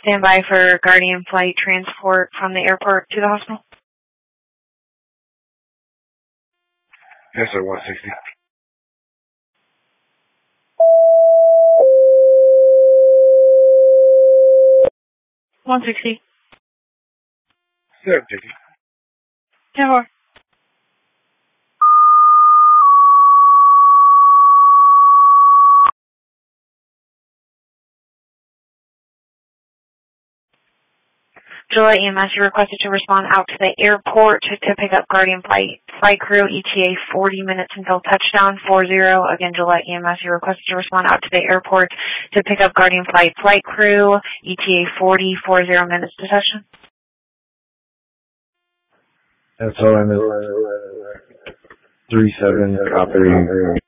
Stand by for Guardian flight transport from the airport to the hospital. Yes, sir, 160. $160. 750. 10-4. July EMS, you requested to respond out to the airport to pick up Guardian flight crew, ETA 40 minutes until touchdown, 40. Again, July EMS, you requested to respond out to the airport to pick up Guardian flight crew, ETA 40 minutes to touchdown. That's all I know. 37 operating.